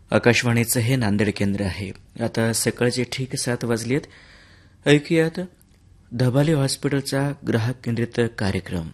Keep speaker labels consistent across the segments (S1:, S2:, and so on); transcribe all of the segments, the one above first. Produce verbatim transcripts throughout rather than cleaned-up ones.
S1: आकाशवाणीचं हे नांदेड केंद्र आहे. आता सकाळचे ठीक सात वाजलेत. ऐकूयात धबाले हॉस्पिटलचा ग्राहक केंद्रित कार्यक्रम.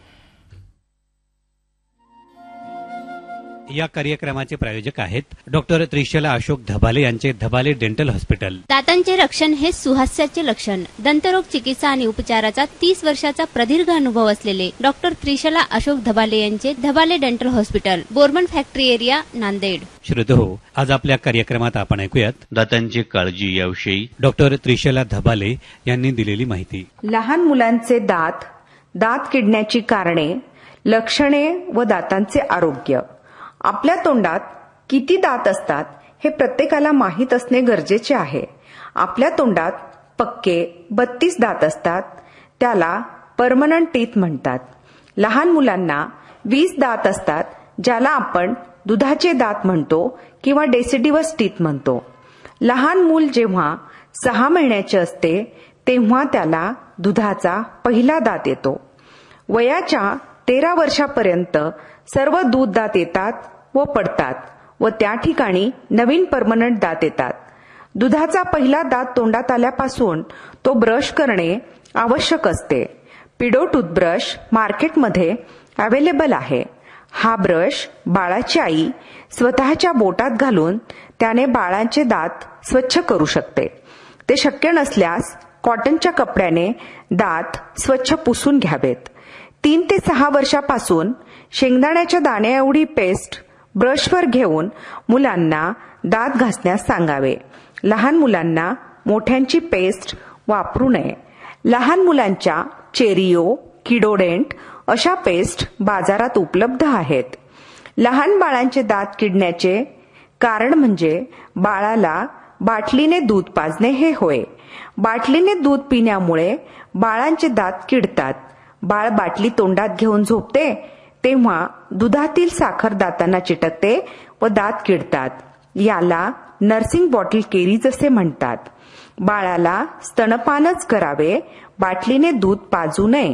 S2: या कार्यक्रमाचे प्रायोजक आहेत डॉक्टर त्रिशला अशोक धबाले यांचे धबाले डेंटल हॉस्पिटल.
S3: दातांचे रक्षण हे सुहास्याचे लक्षण. दंतरोग चिकित्सा आणि उपचाराचा तीस वर्षाचा प्रदीर्घ अनुभव असलेले डॉक्टर त्रिशला अशोक धबाले यांचे Dhabale dental hospital, Bormann factory area, Nanded.
S2: श्रोतो, आज आपल्या कार्यक्रमात आपण ऐकूयात
S4: दातांची काळजी याविषयी
S2: डॉक्टर त्रिशला धबाले यांनी दिलेली माहिती.
S5: लहान मुलांचे दात, दात किडण्याची कारणे, लक्षणे व दातांचे आरोग्य. आपल्या तोंडात किती दात असतात हे प्रत्येकाला माहीत असणे गरजेचे आहे. आपल्या तोंडात पक्के बत्तीस दात असतात, त्याला परमनंट टीथ म्हणतात. लहान मुलांना वीस दात असतात, ज्याला आपण दुधाचे दात म्हणतो किंवा डेसिडिवस टीथ म्हणतो. लहान मूल जेव्हा सहा महिन्याचे असते तेव्हा त्याला दुधाचा पहिला दात येतो. वयाच्या तेरा वर्षापर्यंत सर्व दूध दात येतात व पडतात व त्या ठिकाणी नवीन परमनंट दात येतात. दुधाचा पहिला दात तोंडात आल्यापासून तो ब्रश करणे आवश्यक असते. पिडो टूथब्रश मार्केटमध्ये अवेलेबल आहे. हा ब्रश बाळाची आई स्वतःच्या बोटात घालून त्याने बाळाचे दात स्वच्छ करू शकते. ते शक्य नसल्यास कॉटनच्या कपड्याने दात स्वच्छ पुसून घ्यावेत. तीन ते सहा वर्षापासून शेंगदाण्याच्या दाण्या एवढी पेस्ट ब्रशवर घेऊन मुलांना दात घासण्यास सांगावे. लहान मुलांना मोठ्यांची पेस्ट वापरू नये. लहान मुलांच्या चेरिओ, किडोडेंट अशा पेस्ट बाजारात उपलब्ध आहेत. लहान बाळांचे दात किडण्याचे कारण म्हणजे बाळाला बाटलीने दूध पाजणे हे होय. बाटलीने दूध पिण्यामुळे बाळांचे दात किडतात. बाळ बाटली तोंडात घेऊन झोपते तेव्हा दुधातील साखर दातांना चिटकते व दात किडतात. याला नर्सिंग बॉटल केरीज असे म्हणतात. बाळाला स्तनपानच करावे, बाटलीने दूध पाजू नये.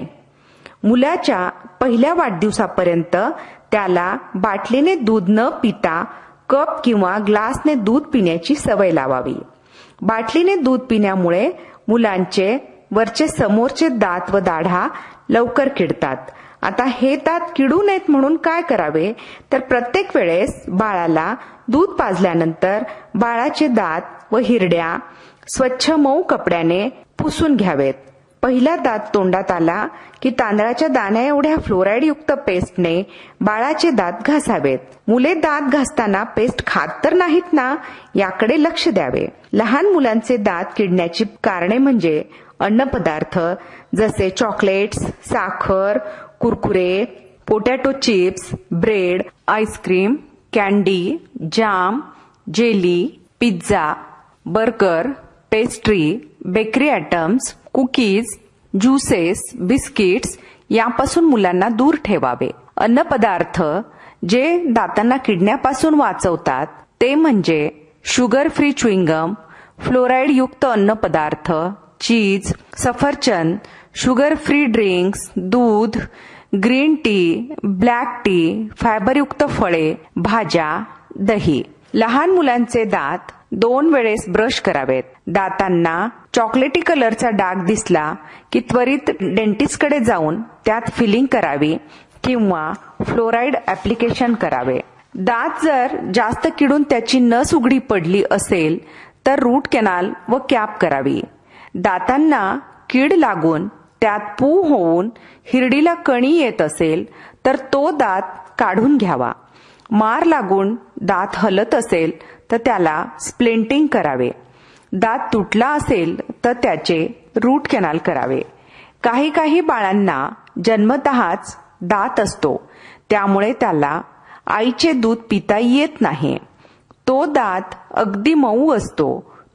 S5: मुलाच्या पहिल्या वाढदिवसापर्यंत त्याला बाटलीने दूध न पिता कप किंवा ग्लासने दूध पिण्याची सवय लावावी. बाटलीने दूध पिण्यामुळे मुलांचे वरचे समोरचे दात व दाढा लवकर किडतात. आता हे दात किडू नयेत म्हणून काय करावे तर प्रत्येक वेळेस बाळाला दूध पाजल्यानंतर बाळाचे दात व हिरड्या स्वच्छ मऊ कपड्याने पुसून घ्यावेत. पहिला दात तोंडात आला की तांदळाच्या दाण्या एवढ्या फ्लोराईडयुक्त पेस्टने बाळाचे दात घासावेत. मुले दात घासताना पेस्ट खात तर नाहीत ना, याकडे लक्ष द्यावे. लहान मुलांचे दात किडण्याची कारणे म्हणजे अन्नपदार्थ जसे चॉकलेट्स, साखर, Kurkure, potato chips, bread, ice cream, candy, जाम, jelly, pizza, burger, pastry, bakery items, cookies, juices, biscuits यापासून मुलांना दूर ठेवावे. अन्नपदार्थ जे दातांना किडण्यापासून वाचवतात ते म्हणजे शुगर फ्री च्युइंगम, फ्लोराईड युक्त अन्नपदार्थ, चीज, सफरचंद, शुगर फ्री ड्रिंक्स, दूध, ग्रीन टी, ब्लॅक टी, फायबरयुक्त फळे, भाज्या, दही. लहान मुलांचे दात दोन वेळेस ब्रश करावेत. दातांना चॉकलेटी कलरचा डाग दिसला की त्वरित डेंटिस्टकडे जाऊन त्यात फिलिंग करावी किंवा फ्लोराईड ऍप्लिकेशन करावे. दात जर जास्त किडून त्याची नस उघडी पडली असेल तर रूट कॅनाल व कॅप करावी. दातांना कीड लागून त्यात पू होऊन हिरडीला कणी येत असेल तर तो दात काढून घ्यावा. मार लागून दात हलत असेल तर त्याला स्प्लिंटिंग करावे. दात तुटला असेल तर त्याचे रूट कॅनाल करावे. काही काही बाळांना जन्मतःच दात असतो, त्यामुळे त्याला आईचे दूध पिता येत नाही. तो दात अगदी मऊ असतो,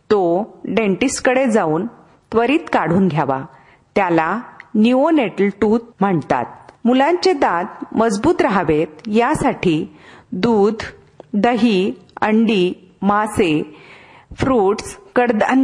S5: तो डेंटिस्टकडे जाऊन त्वरित काढून घ्यावा. त्याला निओनेटल टूथ म्हणतात. मुलांचे दात मजबूत राहावेत यासाठी दूध, दही, अंडी, मासे, फ्रुट्स, कडधान्य